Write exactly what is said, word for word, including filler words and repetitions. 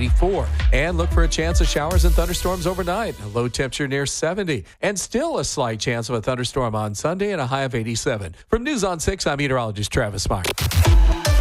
eighty-four. And look for a chance of showers and thunderstorms overnight. A low temperature near seventy. And still a slight chance of a thunderstorm on Sunday and a high of eighty-seven. From News on six, I'm meteorologist Travis Meyer.